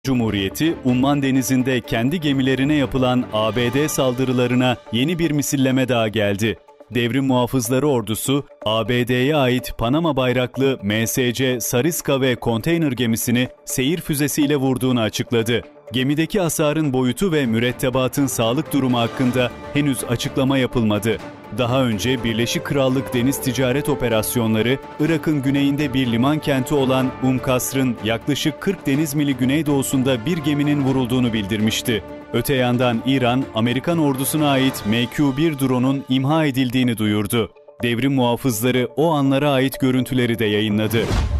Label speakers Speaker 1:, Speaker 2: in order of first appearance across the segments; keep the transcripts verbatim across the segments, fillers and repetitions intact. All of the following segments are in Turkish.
Speaker 1: Cumhuriyeti, Umman Denizi'nde kendi gemilerine yapılan A B D saldırılarına yeni bir misilleme daha geldi. Devrim Muhafızları Ordusu, A B D'ye ait Panama bayraklı M S C Sariska ve konteyner gemisini seyir füzesiyle vurduğunu açıkladı. Gemideki hasarın boyutu ve mürettebatın sağlık durumu hakkında henüz açıklama yapılmadı. Daha önce Birleşik Krallık Deniz Ticaret Operasyonları, Irak'ın güneyinde bir liman kenti olan Umkasr'ın yaklaşık kırk deniz mili güneydoğusunda bir geminin vurulduğunu bildirmişti. Öte yandan İran, Amerikan ordusuna ait M Q bir drone'un imha edildiğini duyurdu. Devrim muhafızları o anlara ait görüntüleri de yayınladı.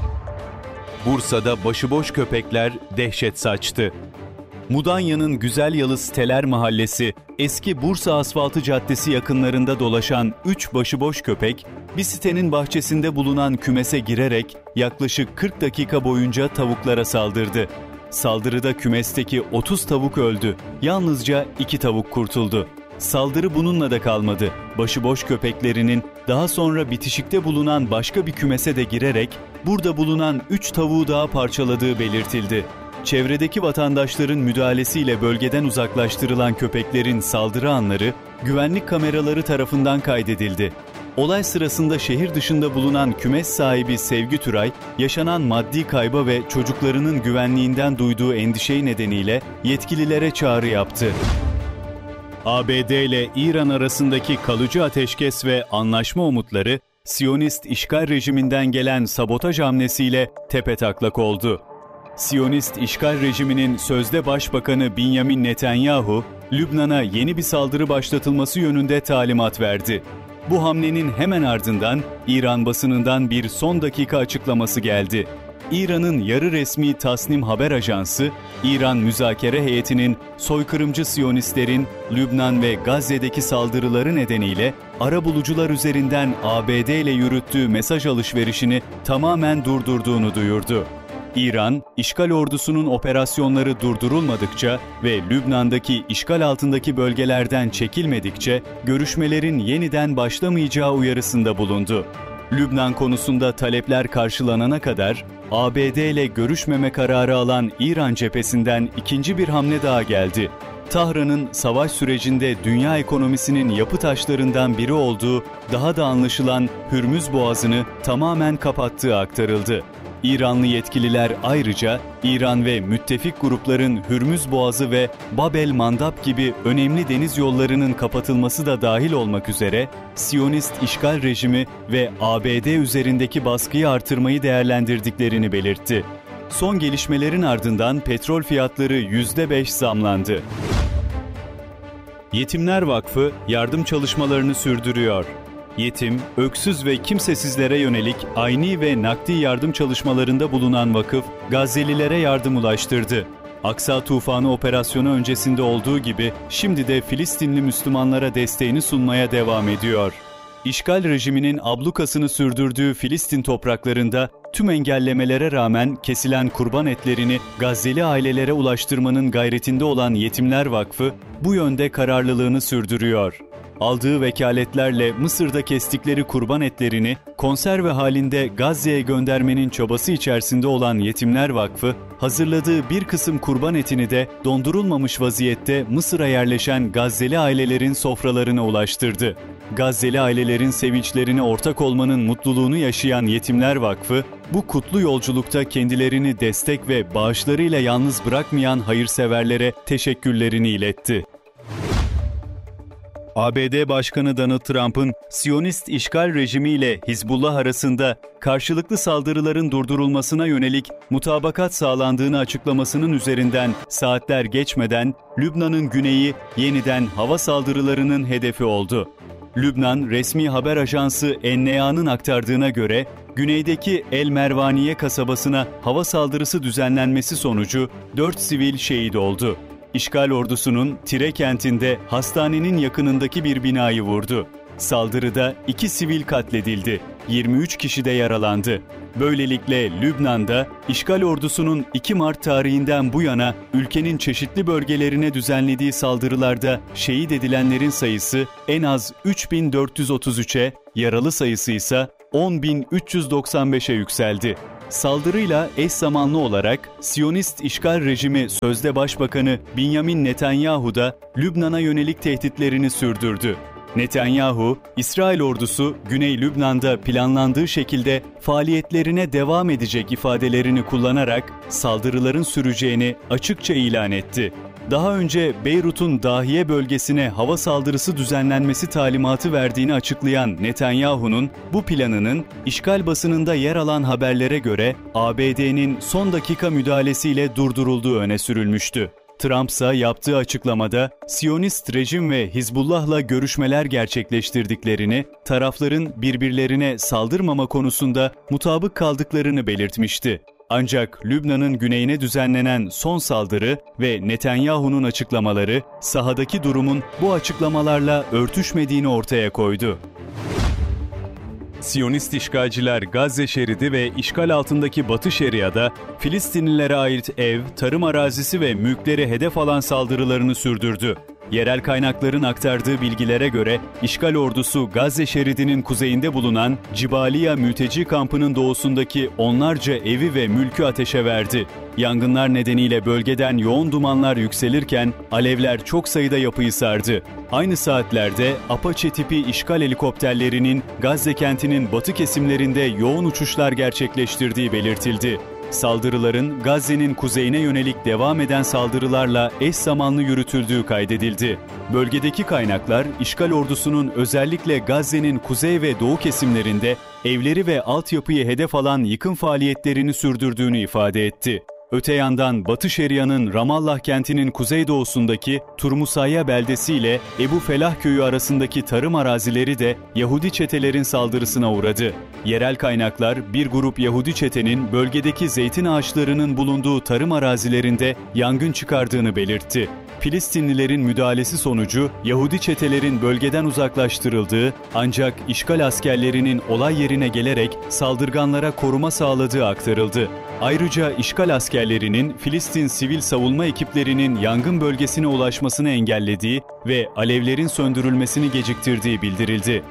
Speaker 1: Bursa'da başıboş köpekler dehşet saçtı. Mudanya'nın Güzelyalı Siteler Mahallesi, eski Bursa Asfaltı Caddesi yakınlarında dolaşan üç başıboş köpek, bir sitenin bahçesinde bulunan kümese girerek yaklaşık kırk dakika boyunca tavuklara saldırdı. Saldırıda kümesteki otuz tavuk öldü, yalnızca iki tavuk kurtuldu. Saldırı bununla da kalmadı. Başıboş köpeklerinin daha sonra bitişikte bulunan başka bir kümese de girerek burada bulunan üç tavuğu daha parçaladığı belirtildi. Çevredeki vatandaşların müdahalesiyle bölgeden uzaklaştırılan köpeklerin saldırı anları güvenlik kameraları tarafından kaydedildi. Olay sırasında şehir dışında bulunan kümes sahibi Sevgi Türay, yaşanan maddi kayba ve çocuklarının güvenliğinden duyduğu endişe nedeniyle yetkililere çağrı yaptı. A B D ile İran arasındaki kalıcı ateşkes ve anlaşma umutları, Siyonist işgal rejiminden gelen sabotaj hamlesiyle tepetaklak oldu. Siyonist işgal rejiminin sözde başbakanı Benjamin Netanyahu, Lübnan'a yeni bir saldırı başlatılması yönünde talimat verdi. Bu hamlenin hemen ardından İran basınından bir son dakika açıklaması geldi. İran'ın yarı resmi Tasnim haber ajansı, İran müzakere heyetinin soykırımcı Siyonistlerin Lübnan ve Gazze'deki saldırıları nedeniyle arabulucular üzerinden A B D ile yürüttüğü mesaj alışverişini tamamen durdurduğunu duyurdu. İran, işgal ordusunun operasyonları durdurulmadıkça ve Lübnan'daki işgal altındaki bölgelerden çekilmedikçe görüşmelerin yeniden başlamayacağı uyarısında bulundu. Lübnan konusunda talepler karşılanana kadar A B D ile görüşmeme kararı alan İran cephesinden ikinci bir hamle daha geldi. Tahran'ın savaş sürecinde dünya ekonomisinin yapı taşlarından biri olduğu daha da anlaşılan Hürmüz Boğazı'nı tamamen kapattığı aktarıldı. İranlı yetkililer ayrıca İran ve müttefik grupların Hürmüz Boğazı ve Bab el-Mandab gibi önemli deniz yollarının kapatılması da dahil olmak üzere Siyonist işgal rejimi ve A B D üzerindeki baskıyı artırmayı değerlendirdiklerini belirtti. Son gelişmelerin ardından petrol fiyatları yüzde beş zamlandı. Yetimler Vakfı yardım çalışmalarını sürdürüyor. Yetim, öksüz ve kimsesizlere yönelik ayni ve nakdi yardım çalışmalarında bulunan vakıf, Gazze'lilere yardım ulaştırdı. Aksa Tufanı operasyonu öncesinde olduğu gibi şimdi de Filistinli Müslümanlara desteğini sunmaya devam ediyor. İşgal rejiminin ablukasını sürdürdüğü Filistin topraklarında tüm engellemelere rağmen kesilen kurban etlerini Gazze'li ailelere ulaştırmanın gayretinde olan Yetimler Vakfı bu yönde kararlılığını sürdürüyor. Aldığı vekaletlerle Mısır'da kestikleri kurban etlerini konserve halinde Gazze'ye göndermenin çabası içerisinde olan Yetimler Vakfı, hazırladığı bir kısım kurban etini de dondurulmamış vaziyette Mısır'a yerleşen Gazze'li ailelerin sofralarına ulaştırdı. Gazze'li ailelerin sevinçlerine ortak olmanın mutluluğunu yaşayan Yetimler Vakfı, bu kutlu yolculukta kendilerini destek ve bağışlarıyla yalnız bırakmayan hayırseverlere teşekkürlerini iletti. A B D Başkanı Donald Trump'ın Siyonist işgal rejimiyle Hizbullah arasında karşılıklı saldırıların durdurulmasına yönelik mutabakat sağlandığını açıklamasının üzerinden saatler geçmeden Lübnan'ın güneyi yeniden hava saldırılarının hedefi oldu. Lübnan resmi haber ajansı N N A'nın aktardığına göre güneydeki El Mervaniye kasabasına hava saldırısı düzenlenmesi sonucu dört sivil şehit oldu. İşgal ordusunun Tire kentinde hastanenin yakınındaki bir binayı vurdu. Saldırıda iki sivil katledildi, yirmi üç kişi de yaralandı. Böylelikle Lübnan'da işgal ordusunun iki Mart tarihinden bu yana ülkenin çeşitli bölgelerine düzenlediği saldırılarda şehit edilenlerin sayısı en az üç bin dört yüz otuz üçe, yaralı sayısı ise on bin üç yüz doksan beşe yükseldi. Saldırıyla eş zamanlı olarak Siyonist işgal rejimi sözde Başbakanı Benjamin Netanyahu da Lübnan'a yönelik tehditlerini sürdürdü. Netanyahu, İsrail ordusu Güney Lübnan'da planlandığı şekilde faaliyetlerine devam edecek ifadelerini kullanarak saldırıların süreceğini açıkça ilan etti. Daha önce Beyrut'un Dahiye bölgesine hava saldırısı düzenlenmesi talimatı verdiğini açıklayan Netanyahu'nun bu planının işgal basınında yer alan haberlere göre A B D'nin son dakika müdahalesiyle durdurulduğu öne sürülmüştü. Trump ise yaptığı açıklamada Siyonist rejim ve Hizbullah'la görüşmeler gerçekleştirdiklerini, tarafların birbirlerine saldırmama konusunda mutabık kaldıklarını belirtmişti. Ancak Lübnan'ın güneyine düzenlenen son saldırı ve Netanyahu'nun açıklamaları sahadaki durumun bu açıklamalarla örtüşmediğini ortaya koydu. Siyonist işgalciler Gazze şeridi ve işgal altındaki Batı Şeria'da Filistinlilere ait ev, tarım arazisi ve mülkleri hedef alan saldırılarını sürdürdü. Yerel kaynakların aktardığı bilgilere göre işgal ordusu Gazze şeridinin kuzeyinde bulunan Cibaliya mülteci kampının doğusundaki onlarca evi ve mülkü ateşe verdi. Yangınlar nedeniyle bölgeden yoğun dumanlar yükselirken alevler çok sayıda yapıyı sardı. Aynı saatlerde Apache tipi işgal helikopterlerinin Gazze kentinin batı kesimlerinde yoğun uçuşlar gerçekleştirdiği belirtildi. Saldırıların Gazze'nin kuzeyine yönelik devam eden saldırılarla eş zamanlı yürütüldüğü kaydedildi. Bölgedeki kaynaklar, işgal ordusunun özellikle Gazze'nin kuzey ve doğu kesimlerinde evleri ve altyapıyı hedef alan yıkım faaliyetlerini sürdürdüğünü ifade etti. Öte yandan Batı Şeria'nın Ramallah kentinin kuzeydoğusundaki Turmusayya beldesi ile Ebu Felah köyü arasındaki tarım arazileri de Yahudi çetelerin saldırısına uğradı. Yerel kaynaklar bir grup Yahudi çetenin bölgedeki zeytin ağaçlarının bulunduğu tarım arazilerinde yangın çıkardığını belirtti. Filistinlilerin müdahalesi sonucu Yahudi çetelerin bölgeden uzaklaştırıldığı ancak işgal askerlerinin olay yerine gelerek saldırganlara koruma sağladığı aktarıldı. Ayrıca işgal askerlerinin Filistin sivil savunma ekiplerinin yangın bölgesine ulaşmasını engellediği ve alevlerin söndürülmesini geciktirdiği bildirildi.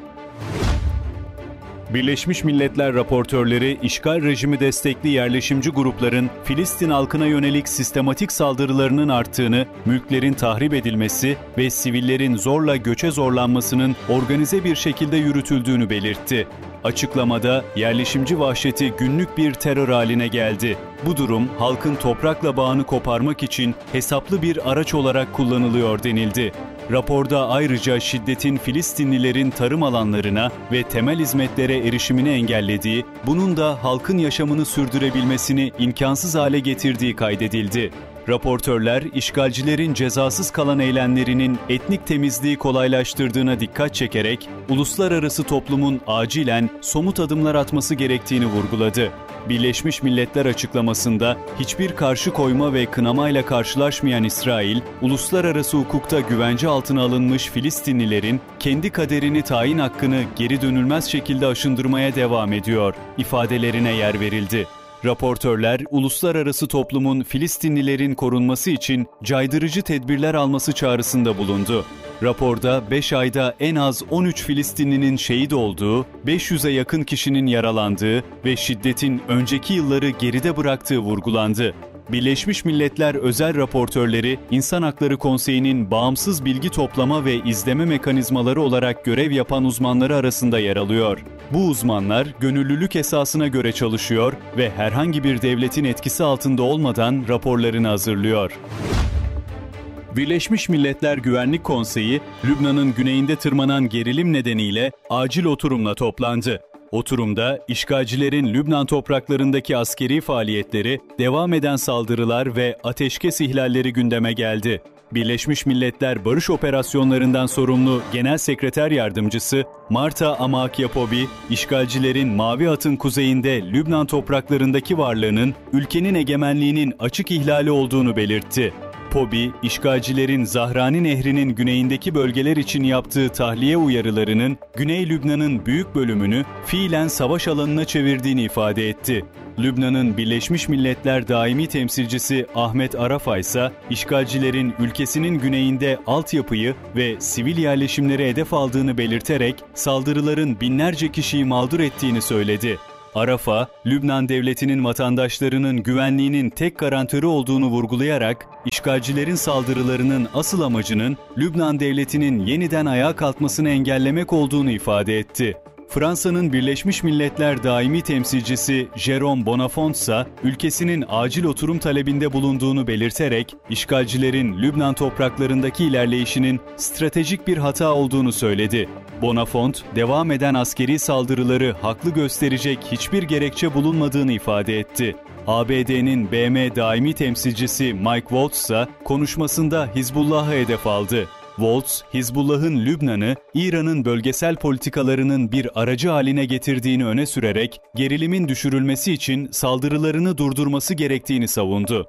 Speaker 1: Birleşmiş Milletler raportörleri, işgal rejimi destekli yerleşimci grupların Filistin halkına yönelik sistematik saldırılarının arttığını, mülklerin tahrip edilmesi ve sivillerin zorla göçe zorlanmasının organize bir şekilde yürütüldüğünü belirtti. Açıklamada yerleşimci vahşeti günlük bir terör haline geldi. Bu durum halkın toprakla bağını koparmak için hesaplı bir araç olarak kullanılıyor denildi. Raporda ayrıca şiddetin Filistinlilerin tarım alanlarına ve temel hizmetlere erişimini engellediği, bunun da halkın yaşamını sürdürebilmesini imkansız hale getirdiği kaydedildi. Raportörler, işgalcilerin cezasız kalan eylemlerinin etnik temizliği kolaylaştırdığına dikkat çekerek, uluslararası toplumun acilen somut adımlar atması gerektiğini vurguladı. Birleşmiş Milletler açıklamasında hiçbir karşı koyma ve kınamayla karşılaşmayan İsrail, uluslararası hukukta güvence altına alınmış Filistinlilerin kendi kaderini tayin hakkını geri dönülmez şekilde aşındırmaya devam ediyor ifadelerine yer verildi. Raportörler, uluslararası toplumun Filistinlilerin korunması için caydırıcı tedbirler alması çağrısında bulundu. Raporda beş ayda en az on üç Filistinlinin şehit olduğu, beş yüze yakın kişinin yaralandığı ve şiddetin önceki yılları geride bıraktığı vurgulandı. Birleşmiş Milletler özel raportörleri, İnsan Hakları Konseyi'nin bağımsız bilgi toplama ve izleme mekanizmaları olarak görev yapan uzmanları arasında yer alıyor. Bu uzmanlar gönüllülük esasına göre çalışıyor ve herhangi bir devletin etkisi altında olmadan raporlarını hazırlıyor. Birleşmiş Milletler Güvenlik Konseyi, Lübnan'ın güneyinde tırmanan gerilim nedeniyle acil oturumla toplandı. Oturumda işgalcilerin Lübnan topraklarındaki askeri faaliyetleri, devam eden saldırılar ve ateşkes ihlalleri gündeme geldi. Birleşmiş Milletler Barış Operasyonlarından sorumlu Genel Sekreter Yardımcısı Marta Amakyapobi, işgalcilerin Mavi Hat'ın kuzeyinde Lübnan topraklarındaki varlığının ülkenin egemenliğinin açık ihlali olduğunu belirtti. Pobi, işgalcilerin Zahrani Nehri'nin güneyindeki bölgeler için yaptığı tahliye uyarılarının Güney Lübnan'ın büyük bölümünü fiilen savaş alanına çevirdiğini ifade etti. Lübnan'ın Birleşmiş Milletler Daimi Temsilcisi Ahmet Arafa ise işgalcilerin ülkesinin güneyinde altyapıyı ve sivil yerleşimleri hedef aldığını belirterek saldırıların binlerce kişiyi mağdur ettiğini söyledi. Arafa, Lübnan devletinin vatandaşlarının güvenliğinin tek garantörü olduğunu vurgulayarak, işgalcilerin saldırılarının asıl amacının Lübnan devletinin yeniden ayağa kalkmasını engellemek olduğunu ifade etti. Fransa'nın Birleşmiş Milletler Daimi Temsilcisi Jérôme Bonafont ise ülkesinin acil oturum talebinde bulunduğunu belirterek, işgalcilerin Lübnan topraklarındaki ilerleyişinin stratejik bir hata olduğunu söyledi. Bonafont, devam eden askeri saldırıları haklı gösterecek hiçbir gerekçe bulunmadığını ifade etti. A B D'nin B M daimi temsilcisi Mike Waltz ise konuşmasında Hizbullah'ı hedef aldı. Waltz, Hizbullah'ın Lübnan'ı İran'ın bölgesel politikalarının bir aracı haline getirdiğini öne sürerek gerilimin düşürülmesi için saldırılarını durdurması gerektiğini savundu.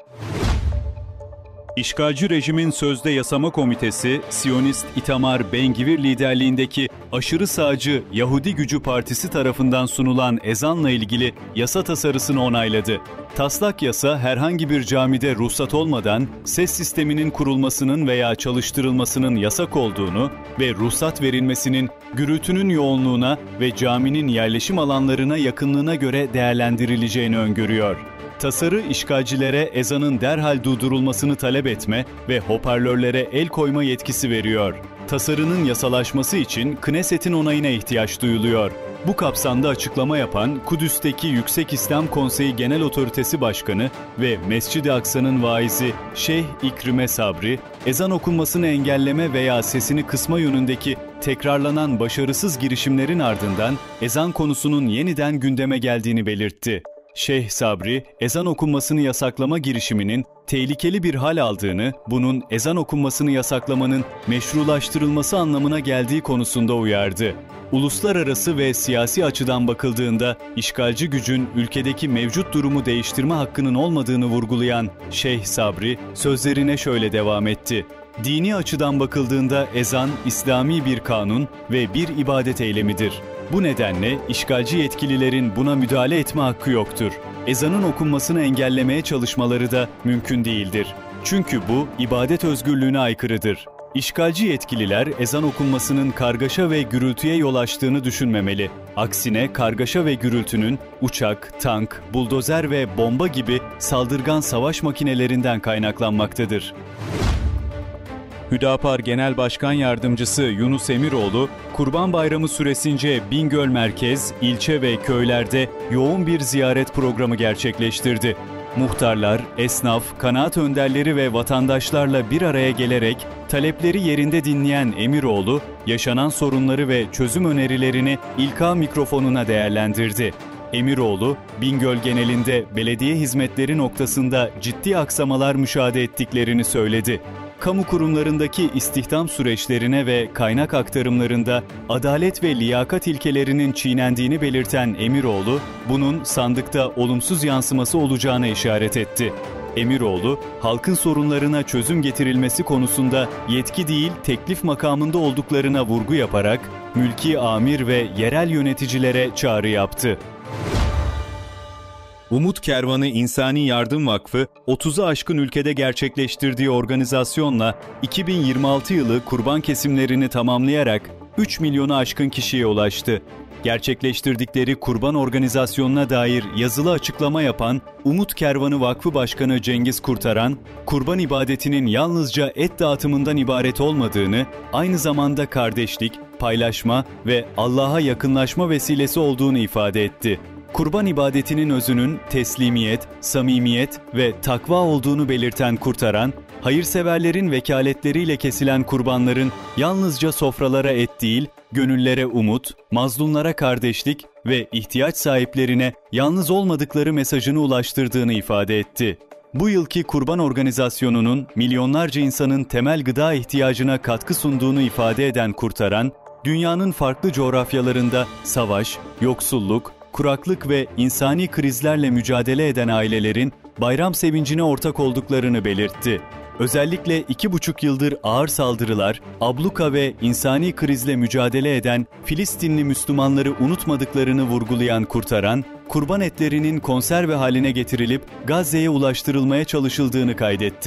Speaker 1: İşgalci rejimin sözde yasama komitesi, Siyonist Itamar Ben-Gvir liderliğindeki aşırı sağcı Yahudi Gücü Partisi tarafından sunulan ezanla ilgili yasa tasarısını onayladı. Taslak yasa herhangi bir camide ruhsat olmadan ses sisteminin kurulmasının veya çalıştırılmasının yasak olduğunu ve ruhsat verilmesinin gürültünün yoğunluğuna ve caminin yerleşim alanlarına yakınlığına göre değerlendirileceğini öngörüyor. Tasarı işgalcilere ezanın derhal durdurulmasını talep etme ve hoparlörlere el koyma yetkisi veriyor. Tasarının yasalaşması için Knesset'in onayına ihtiyaç duyuluyor. Bu kapsamda açıklama yapan Kudüs'teki Yüksek İslam Konseyi Genel Otoritesi Başkanı ve Mescid-i Aksa'nın vaizi Şeyh İkrime Sabri, ezan okunmasını engelleme veya sesini kısma yönündeki tekrarlanan başarısız girişimlerin ardından ezan konusunun yeniden gündeme geldiğini belirtti. Şeyh Sabri, ezan okunmasını yasaklama girişiminin tehlikeli bir hal aldığını, bunun ezan okunmasını yasaklamanın meşrulaştırılması anlamına geldiği konusunda uyardı. Uluslararası ve siyasi açıdan bakıldığında işgalci gücün ülkedeki mevcut durumu değiştirme hakkının olmadığını vurgulayan Şeyh Sabri, sözlerine şöyle devam etti. Dini açıdan bakıldığında ezan, İslami bir kanun ve bir ibadet eylemidir. Bu nedenle işgalci yetkililerin buna müdahale etme hakkı yoktur. Ezanın okunmasını engellemeye çalışmaları da mümkün değildir. Çünkü bu ibadet özgürlüğüne aykırıdır. İşgalci yetkililer ezan okunmasının kargaşa ve gürültüye yol açtığını düşünmemeli. Aksine kargaşa ve gürültünün uçak, tank, buldozer ve bomba gibi saldırgan savaş makinelerinden kaynaklanmaktadır. Hüdapar Genel Başkan Yardımcısı Yunus Emiroğlu, Kurban Bayramı süresince Bingöl merkez, ilçe ve köylerde yoğun bir ziyaret programı gerçekleştirdi. Muhtarlar, esnaf, kanaat önderleri ve vatandaşlarla bir araya gelerek talepleri yerinde dinleyen Emiroğlu, yaşanan sorunları ve çözüm önerilerini İlka mikrofonuna değerlendirdi. Emiroğlu, Bingöl genelinde belediye hizmetleri noktasında ciddi aksamalar müşahede ettiklerini söyledi. Kamu kurumlarındaki istihdam süreçlerine ve kaynak aktarımlarında adalet ve liyakat ilkelerinin çiğnendiğini belirten Emiroğlu, bunun sandıkta olumsuz yansıması olacağına işaret etti. Emiroğlu, halkın sorunlarına çözüm getirilmesi konusunda yetki değil, teklif makamında olduklarına vurgu yaparak, mülki amir ve yerel yöneticilere çağrı yaptı. Umut Kervanı İnsani Yardım Vakfı, otuzu aşkın ülkede gerçekleştirdiği organizasyonla iki bin yirmi altı yılı kurban kesimlerini tamamlayarak üç milyonu aşkın kişiye ulaştı. Gerçekleştirdikleri kurban organizasyonuna dair yazılı açıklama yapan Umut Kervanı Vakfı Başkanı Cengiz Kurtaran, kurban ibadetinin yalnızca et dağıtımından ibaret olmadığını, aynı zamanda kardeşlik, paylaşma ve Allah'a yakınlaşma vesilesi olduğunu ifade etti. Kurban ibadetinin özünün teslimiyet, samimiyet ve takva olduğunu belirten Kurtaran, hayırseverlerin vekaletleriyle kesilen kurbanların yalnızca sofralara et değil, gönüllere umut, mazlumlara kardeşlik ve ihtiyaç sahiplerine yalnız olmadıkları mesajını ulaştırdığını ifade etti. Bu yılki kurban organizasyonunun milyonlarca insanın temel gıda ihtiyacına katkı sunduğunu ifade eden Kurtaran, dünyanın farklı coğrafyalarında savaş, yoksulluk, kuraklık ve insani krizlerle mücadele eden ailelerin bayram sevincine ortak olduklarını belirtti. Özellikle iki buçuk yıldır ağır saldırılar, abluka ve insani krizle mücadele eden Filistinli Müslümanları unutmadıklarını vurgulayan Kurtaran, kurban etlerinin konserve haline getirilip Gazze'ye ulaştırılmaya çalışıldığını kaydetti.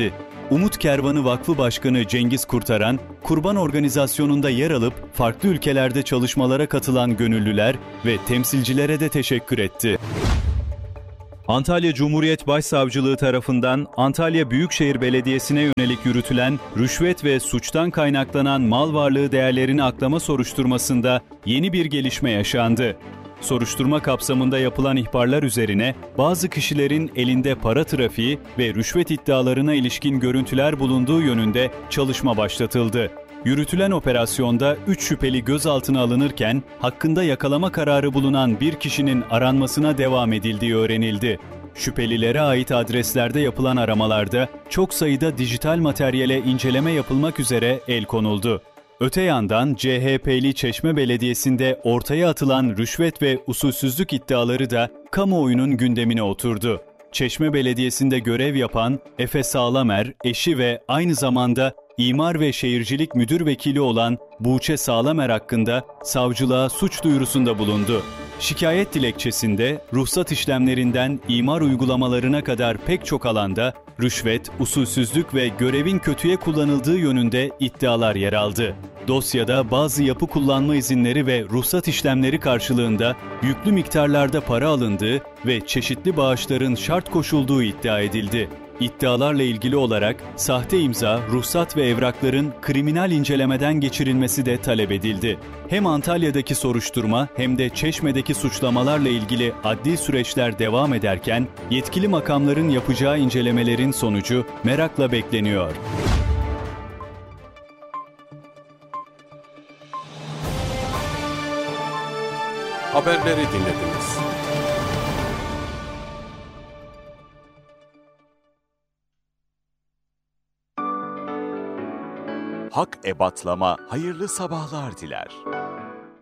Speaker 1: Umut Kervanı Vakfı Başkanı Cengiz Kurtaran, kurban organizasyonunda yer alıp farklı ülkelerde çalışmalara katılan gönüllüler ve temsilcilere de teşekkür etti. Antalya Cumhuriyet Başsavcılığı tarafından Antalya Büyükşehir Belediyesi'ne yönelik yürütülen rüşvet ve suçtan kaynaklanan mal varlığı değerlerini aklama soruşturmasında yeni bir gelişme yaşandı. Soruşturma kapsamında yapılan ihbarlar üzerine bazı kişilerin elinde para trafiği ve rüşvet iddialarına ilişkin görüntüler bulunduğu yönünde çalışma başlatıldı. Yürütülen operasyonda üç şüpheli gözaltına alınırken hakkında yakalama kararı bulunan bir kişinin aranmasına devam edildiği öğrenildi. Şüphelilere ait adreslerde yapılan aramalarda çok sayıda dijital materyale inceleme yapılmak üzere el konuldu. Öte yandan C H P'li Çeşme Belediyesi'nde ortaya atılan rüşvet ve usulsüzlük iddiaları da kamuoyunun gündemine oturdu. Çeşme Belediyesi'nde görev yapan Efe Sağlamer, eşi ve aynı zamanda İmar ve Şehircilik Müdür Vekili olan Buğçe Sağlamer hakkında savcılığa suç duyurusunda bulundu. Şikayet dilekçesinde ruhsat işlemlerinden imar uygulamalarına kadar pek çok alanda rüşvet, usulsüzlük ve görevin kötüye kullanıldığı yönünde iddialar yer aldı. Dosyada bazı yapı kullanma izinleri ve ruhsat işlemleri karşılığında yüklü miktarlarda para alındığı ve çeşitli bağışların şart koşulduğu iddia edildi. İddialarla ilgili olarak sahte imza, ruhsat ve evrakların kriminal incelemeden geçirilmesi de talep edildi. Hem Antalya'daki soruşturma hem de Çeşme'deki suçlamalarla ilgili adli süreçler devam ederken yetkili makamların yapacağı incelemelerin sonucu merakla bekleniyor.
Speaker 2: Haberleri dinlediniz. Hak ebatlama hayırlı sabahlar diler.